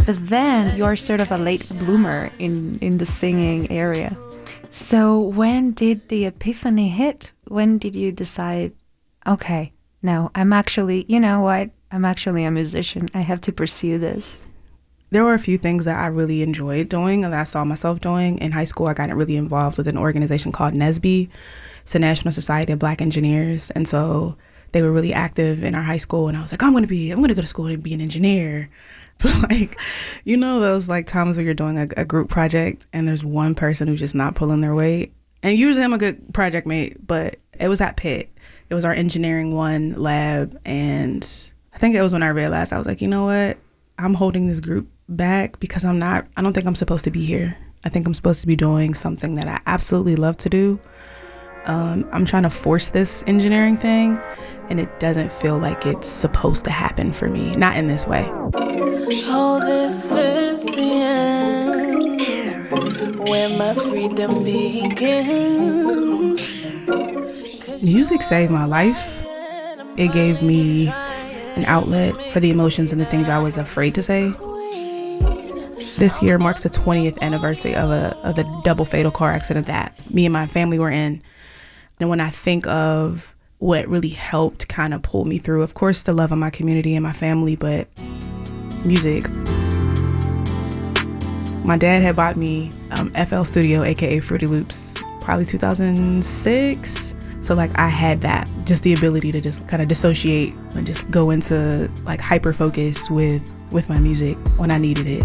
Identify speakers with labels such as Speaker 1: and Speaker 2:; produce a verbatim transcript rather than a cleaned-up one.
Speaker 1: But then you're sort of a late bloomer in, in the singing area. So when did the epiphany hit? When did you decide, okay, no, I'm actually, you know what? I'm actually a musician. I have to pursue this.
Speaker 2: There were a few things that I really enjoyed doing and that I saw myself doing. In high school, I got really involved with an organization called NSBE. It's the National Society of Black Engineers. And so they were really active in our high school. And I was like, I'm going to be, I'm going to go to school and be an engineer. But like, you know, those like times where you're doing a, a group project and there's one person who's just not pulling their weight. And usually I'm a good project mate, but it was at Pitt. It was our engineering one lab. And I think it was when I realized, I was like, you know what? I'm holding this group back because I'm not, I don't think I'm supposed to be here. I think I'm supposed to be doing something that I absolutely love to do. Um, I'm trying to force this engineering thing and it doesn't feel like it's supposed to happen for me. Not in this way.
Speaker 3: Oh, this is the end, where my freedom begins.
Speaker 2: Music saved my life. It gave me an outlet for the emotions and the things I was afraid to say. This year marks the twentieth anniversary of a of the double fatal car accident that me and my family were in. And when I think of what really helped kind of pull me through, of course, the love of my community and my family, but music. My dad had bought me um, F L Studio, aka Fruity Loops, probably two thousand six. So like I had that, just the ability to just kind of dissociate and just go into like hyper focus with with my music when I needed it.